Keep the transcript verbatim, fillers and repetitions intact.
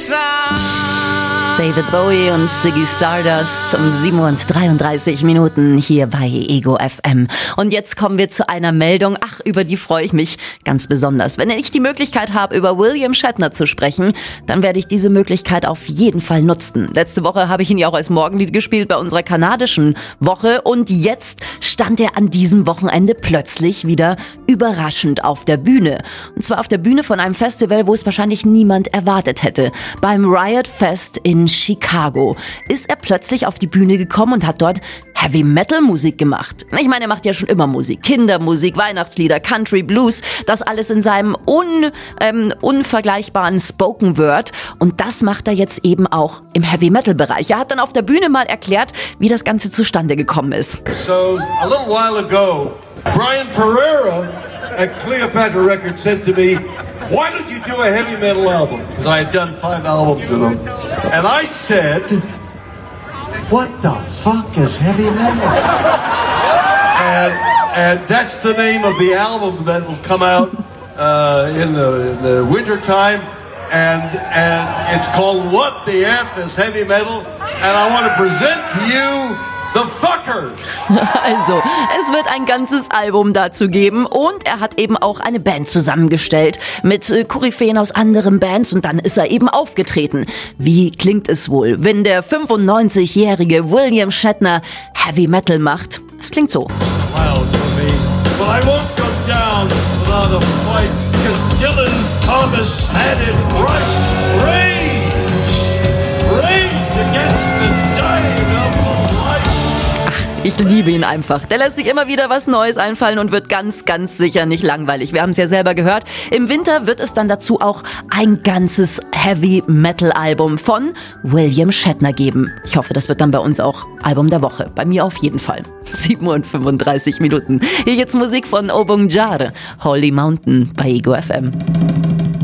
David Bowie und Ziggy Stardust um sieben Uhr dreiunddreißig Minuten hier bei Ego F M. Und jetzt kommen wir zu einer Meldung, ach, über die freue ich mich ganz besonders. Wenn ich die Möglichkeit habe, über William Shatner zu sprechen, dann werde ich diese Möglichkeit auf jeden Fall nutzen. Letzte Woche habe ich ihn ja auch als Morgenlied gespielt bei unserer kanadischen Woche und jetzt stand er an diesem Wochenende plötzlich wieder überraschend auf der Bühne. Und zwar auf der Bühne von einem Festival, wo es wahrscheinlich niemand erwartet hätte. Beim Riot Fest in Chicago ist er plötzlich auf die Bühne gekommen und hat dort Heavy-Metal-Musik gemacht. Ich meine, er macht ja schon immer Musik. Kindermusik, Weihnachtslieder, Country, Blues. Das alles in seinem un, ähm, unvergleichbaren Spoken Word. Und das macht er jetzt eben auch im Heavy-Metal-Bereich. Er hat dann auf der Bühne mal erklärt, wie das Ganze zustande gekommen ist. So, a little while ago, Brian Pereira at Cleopatra Records said to me, why don't you do a heavy metal album? Because I had done five albums with him. And I said, what the fuck is heavy metal? and, and that's the name of the album that will come out uh, in the, in the winter time. And, and it's called What the F is Heavy Metal. And I want to present to you The Fuckers. Also, es wird ein ganzes Album dazu geben und er hat eben auch eine Band zusammengestellt mit äh, Koryphäen aus anderen Bands und dann ist er eben aufgetreten. Wie klingt es wohl, wenn der fünfundneunzigjährige William Shatner Heavy Metal macht? Es klingt so. Well, I won't go down without a fight, because Dylan Thomas had it right. Rage! Rage against the dying of the light. Ich liebe ihn einfach. Der lässt sich immer wieder was Neues einfallen und wird ganz, ganz sicher nicht langweilig. Wir haben es ja selber gehört. Im Winter wird es dann dazu auch ein ganzes Heavy-Metal-Album von William Shatner geben. Ich hoffe, das wird dann bei uns auch Album der Woche. Bei mir auf jeden Fall. sieben Uhr fünfunddreißig Minuten. Hier jetzt Musik von Obong Jar, Holy Mountain bei Ego F M.